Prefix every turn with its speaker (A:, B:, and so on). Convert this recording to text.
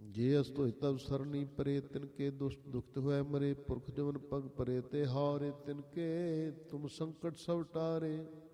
A: ਜੇ ਅਸ ਤੋਹਿ ਤਬ ਸਰਨੀ ਪਰੇ ਤਿਨਕੇ ਦੁਖਤ ਹੋਇ ਮਰੇ। ਪੁਰਖ ਜਮਨ ਪਗ ਪਰੇ ਤੇ ਹਾਰੇ। ਤਿਨਕੇ ਤੁਮ ਸੰਕਟ ਸਭ ਟਾਰੇ।